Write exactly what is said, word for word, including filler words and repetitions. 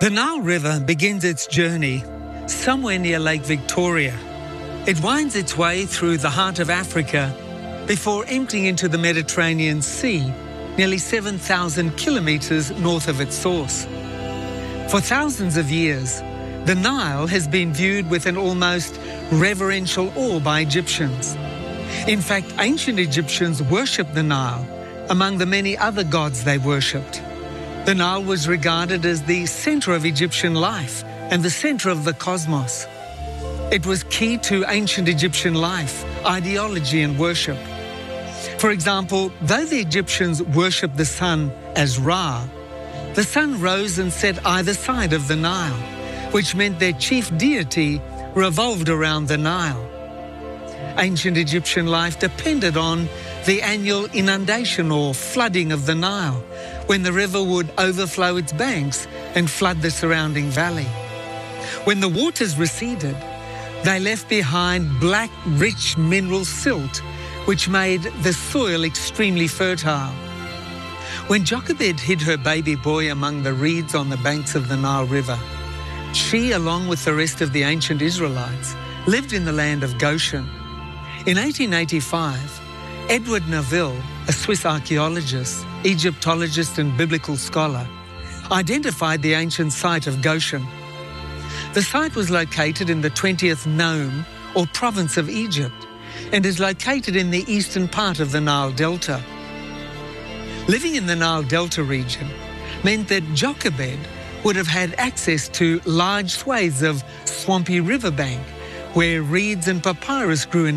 The Nile River begins its journey somewhere near Lake Victoria. It winds its way through the heart of Africa before emptying into the Mediterranean Sea, nearly seven thousand kilometres north of its source. For thousands of years, the Nile has been viewed with an almost reverential awe by Egyptians. In fact, ancient Egyptians worshipped the Nile among the many other gods they worshipped. The Nile was regarded as the centre of Egyptian life and the centre of the cosmos. It was key to ancient Egyptian life, ideology and worship. For example, though the Egyptians worshipped the sun as Ra, the sun rose and set either side of the Nile, which meant their chief deity revolved around the Nile. Ancient Egyptian life depended on the annual inundation or flooding of the Nile, when the river would overflow its banks and flood the surrounding valley. When the waters receded, they left behind black, rich mineral silt, which made the soil extremely fertile. When Jochebed hid her baby boy among the reeds on the banks of the Nile River, she, along with the rest of the ancient Israelites, lived in the land of Goshen. In eighteen eighty-five, Edward Neville, a Swiss archaeologist, Egyptologist and biblical scholar, identified the ancient site of Goshen. The site was located in the twentieth nome, or province of Egypt, and is located in the eastern part of the Nile Delta. Living in the Nile Delta region meant that Jochebed would have had access to large swathes of swampy riverbank where reeds and papyrus grew in